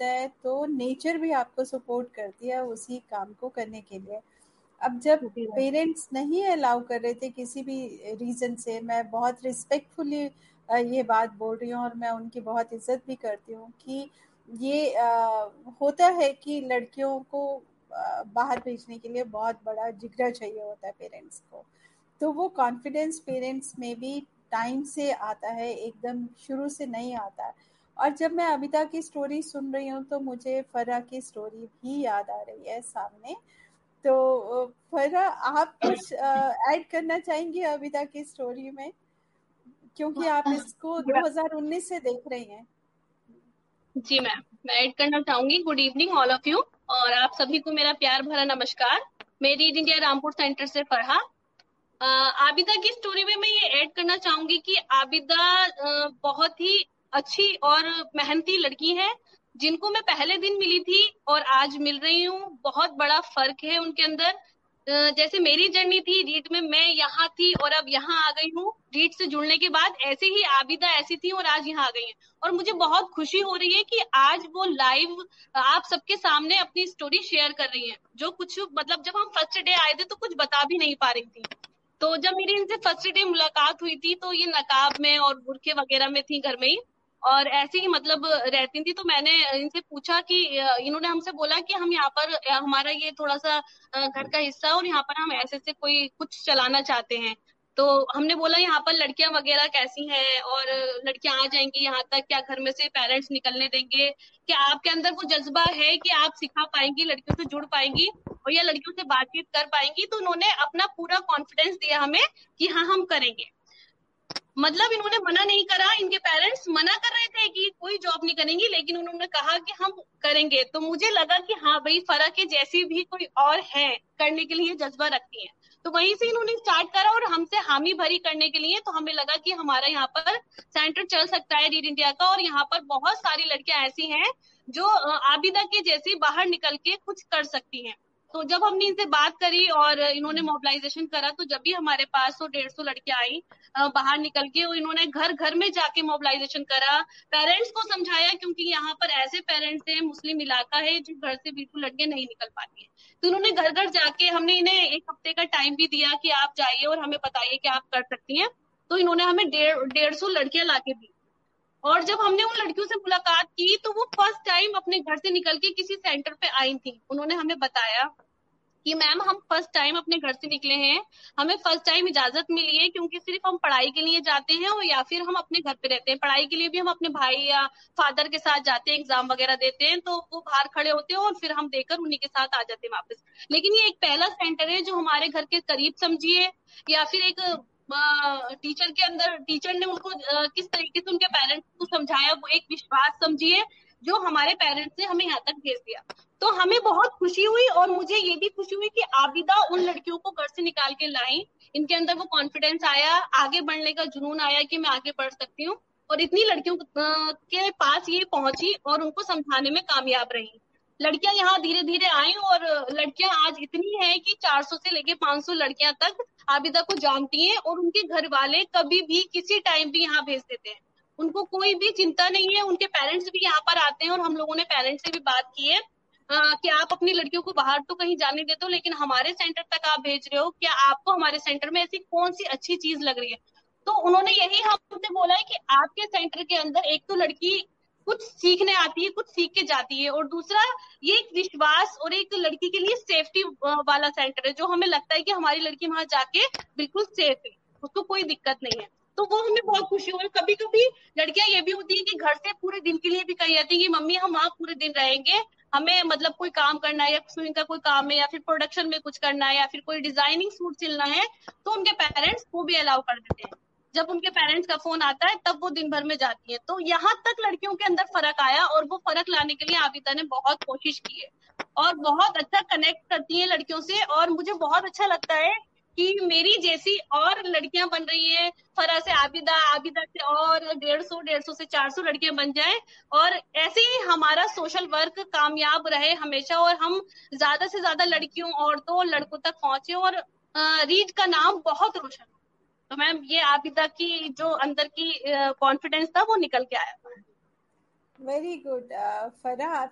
होता है तो नेचर भी आपको सपोर्ट करती है उसी काम को करने के लिए। अब जब जी मैम। पेरेंट्स नहीं अलाउ कर रहे थे किसी भी रीज़न से, मैं बहुत रिस्पेक्टफुली ये बात बोल रही हूँ और मैं उनकी बहुत इज्जत भी करती हूँ कि ये होता है कि लड़कियों को बाहर भेजने के लिए बहुत बड़ा जिगरा चाहिए होता है पेरेंट्स को। तो वो कॉन्फिडेंस पेरेंट्स में भी टाइम से आता है, एकदम शुरू से नहीं आता है। और जब मैं अबिता की स्टोरी सुन रही हूँ तो मुझे फरा की स्टोरी भी याद आ रही है सामने। तो फरा, आप कुछ ऐड करना चाहेंगी अबिता की स्टोरी में, क्योंकि आप इसको गुड 2019 से देख रही हैं। जी मैम, मैं ऐड करना चाहूंगी। Good evening all of you, और आप सभी को मेरा प्यार भरा नमस्कार। मैं रीड इंडिया रामपुर सेंटर से फरहा। आबिदा की स्टोरी में मैं ये ऐड करना चाहूंगी कि आबिदा बहुत ही अच्छी और मेहनती लड़की है, जिनको मैं पहले दिन मिली थी और आज मिल रही हूँ। बहुत बड़ा फर्क है उनके अंदर। जैसे मेरी जर्नी थी रीड में, मैं यहाँ थी और अब यहाँ आ गई हूँ रीड से जुड़ने के बाद, ऐसे ही आबिदा ऐसी थी और आज यहाँ आ गई है। और मुझे बहुत खुशी हो रही है कि आज वो लाइव आप सबके सामने अपनी स्टोरी शेयर कर रही हैं। जो कुछ मतलब जब हम फर्स्ट डे आए थे तो कुछ बता भी नहीं पा रही थी। तो जब मेरी इनसे फर्स्ट डे मुलाकात हुई थी तो ये नकाब में और बुरखे वगैरह में थी घर में ही, और ऐसे ही मतलब रहती थी। तो मैंने इनसे पूछा कि इन्होंने हमसे बोला कि हम यहाँ पर हमारा ये थोड़ा सा घर का हिस्सा है और यहाँ पर हम ऐसे से कोई कुछ चलाना चाहते हैं। तो हमने बोला यहाँ पर लड़कियां वगैरह कैसी हैं, और लड़कियां आ जाएंगी यहाँ तक क्या, घर में से पेरेंट्स निकलने देंगे क्या, आपके अंदर वो जज्बा है कि आप सिखा पाएंगी, लड़कियों से जुड़ पाएंगी और या लड़कियों से बातचीत कर पाएंगी। तो उन्होंने अपना पूरा कॉन्फिडेंस दिया हमें कि हाँ हम करेंगे। मतलब इन्होंने मना नहीं करा, इनके पेरेंट्स मना कर रहे थे कि कोई जॉब नहीं करेंगी, लेकिन उन्होंने कहा कि हम करेंगे। तो मुझे लगा कि हाँ भाई, फर्क है जैसी भी कोई और है करने के लिए जज्बा रखती है। तो वहीं से इन्होंने स्टार्ट करा और हमसे हामी भरी करने के लिए। तो हमें लगा कि हमारा यहाँ पर सेंटर चल सकता है रीड इंडिया का, और यहाँ पर बहुत सारी लड़कियां ऐसी हैं जो आबिदा के जैसी बाहर निकल के कुछ कर सकती हैं। तो जब हमने इनसे बात करी और इन्होंने मोबिलाइजेशन करा, तो जब भी हमारे पास 100-150 लड़कियां आई बाहर निकल के, और इन्होंने घर घर में जाके मोबिलाइजेशन करा, पेरेंट्स को समझाया, क्योंकि यहाँ पर ऐसे पेरेंट्स हैं, मुस्लिम इलाका है, जो घर से बिल्कुल लड़कियां नहीं निकल पाती है। तो इन्होंने घर घर जाके, हमने इन्हें 1 हफ्ते का टाइम भी दिया कि आप जाइए और हमें बताइए कि आप कर सकती हैं। तो इन्होंने हमें 150 लड़कियां लाके दी। और जब हमने उन लड़कियों से मुलाकात की तो वो फर्स्ट टाइम अपने घर से निकल के किसी सेंटर पे आई थी। उन्होंने हमें बताया कि मैम हम फर्स्ट टाइम अपने घर से निकले हैं, हमें फर्स्ट टाइम इजाजत मिली है, क्योंकि सिर्फ हम पढ़ाई के लिए जाते हैं और या फिर हम अपने घर पे रहते हैं। पढ़ाई के लिए भी हम अपने भाई या फादर के साथ जाते हैं, एग्जाम वगैरह देते हैं, तो वो बाहर खड़े होते हैं और फिर हम देकर उन्हीं के साथ आ जाते हैं वापस। लेकिन ये एक पहला सेंटर है जो हमारे घर के करीब समझिए, या फिर एक टीचर के अंदर, टीचर ने उनको किस तरीके से उनके पेरेंट्स को समझाया, वो एक विश्वास समझिए जो हमारे पेरेंट्स ने हमें यहाँ तक भेज दिया। तो हमें बहुत खुशी हुई, और मुझे ये भी खुशी हुई कि आबिदा उन लड़कियों को घर से निकाल के लाई। इनके अंदर वो कॉन्फिडेंस आया, आगे बढ़ने का जुनून आया कि मैं आगे बढ़ सकती हूँ, और इतनी लड़कियों के पास ये पहुंची और उनको समझाने में कामयाब रही। लड़कियां यहाँ धीरे धीरे आई, और लड़कियां आज इतनी हैं कि 400 से लेके 500 लड़कियां तक आबिदा को जानती हैं, और उनके घर वाले कभी भी किसी टाइम भी यहाँ भेज देते हैं। उनको कोई भी चिंता नहीं है। उनके पेरेंट्स भी यहाँ पर आते हैं, और हम लोगों ने पेरेंट्स से भी बात की है कि आप अपनी लड़कियों को बाहर तो कहीं जाने देते हो, लेकिन हमारे सेंटर तक आप भेज रहे हो, क्या आपको हमारे सेंटर में ऐसी कौन सी अच्छी चीज लग रही है? तो उन्होंने यही हमसे बोला है कि आपके सेंटर के अंदर एक तो लड़की कुछ सीखने आती है, कुछ सीख के जाती है, और दूसरा ये एक विश्वास और एक लड़की के लिए सेफ्टी वाला सेंटर है, जो हमें लगता है कि हमारी लड़की वहां जाके बिल्कुल सेफ है, उसको कोई दिक्कत नहीं है। तो वो हमें बहुत खुशी हुई। कभी कभी लड़कियां ये भी होती है कि घर से पूरे दिन के लिए भी कही जाती है कि मम्मी हम वहां पूरे दिन रहेंगे, हमें मतलब कोई काम करना है, या स्विमिंग का कोई काम है, या फिर प्रोडक्शन में कुछ करना है, या फिर कोई डिजाइनिंग सूट सिलना है, तो उनके पेरेंट्स वो भी अलाउ कर देते हैं। जब उनके पेरेंट्स का फोन आता है तब वो दिन भर में जाती है। तो यहाँ तक लड़कियों के अंदर फर्क आया, और वो फर्क लाने के लिए आबिदा ने बहुत कोशिश की है, और बहुत अच्छा कनेक्ट करती है लड़कियों से। और मुझे बहुत अच्छा लगता है कि मेरी जैसी और लड़कियां बन रही है, फरा से आबिदा, आबिदा से और 150 से 400 लड़कियां बन जाए, और ऐसे ही हमारा सोशल वर्क कामयाब रहे हमेशा, और हम ज्यादा से ज्यादा लड़कियों, औरतों और लड़कों तक पहुंचे, और रीड का नाम बहुत रोशन हो। तो मैम ये आबिदा की जो अंदर की कॉन्फिडेंस था वो निकल के आया। Very good. फरा,